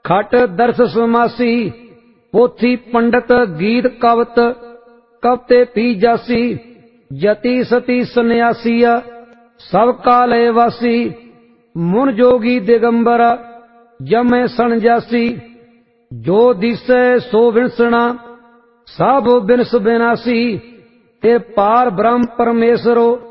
खट दर्श समासी, पोथी पंडित गीत कवत, कवते पी जासी। जति सती सन्यासिया, सब काले वासी। मुन जोगी दिगंबर, जमै सन जासी। जो दिसै सो विनसना, सब बिनस बिनासी। ते पार ब्रह्म परमेश्वरो,